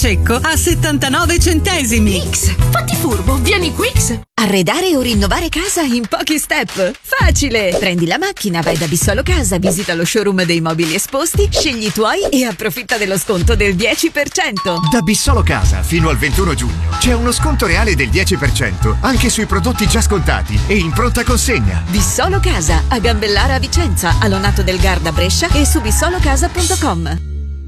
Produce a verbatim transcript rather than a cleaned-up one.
secco a settantanove centesimi. Quicks, fatti furbo, vieni Quicks. Arredare o rinnovare casa in pochi step? Facile! Prendi la macchina, vai da Bissolo Casa, visita lo showroom dei mobili esposti, scegli i tuoi e approfitta dello sconto del dieci per cento. Da Bissolo Casa fino al ventuno giugno c'è uno sconto reale del dieci per cento anche sui prodotti già scontati e in pronta consegna. Bissolo Casa, a Gambellara a Vicenza, a Lonato del Garda a Brescia e su bissolocasa punto com.